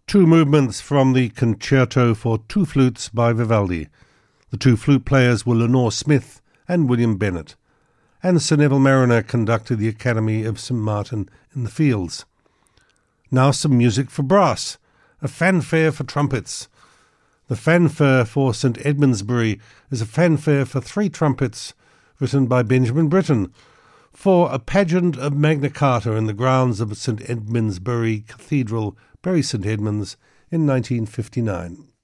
Two movements from the Concerto for Two Flutes by Vivaldi. The two flute players were Lenore Smith and William Bennett, and Sir Neville Marriner conducted the Academy of St. Martin in the Fields. Now some music for brass, a fanfare for trumpets. The fanfare for St. Edmundsbury is a fanfare for three trumpets, written by Benjamin Britten, for a pageant of Magna Carta in the grounds of St. Edmundsbury Cathedral, Bury St. Edmunds, in 1959.